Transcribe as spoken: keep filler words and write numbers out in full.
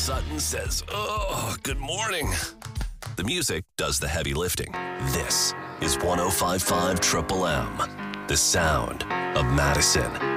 Sutton says, oh, good morning. The music does the heavy lifting. This is one oh five point five Triple M, the sound of Madison.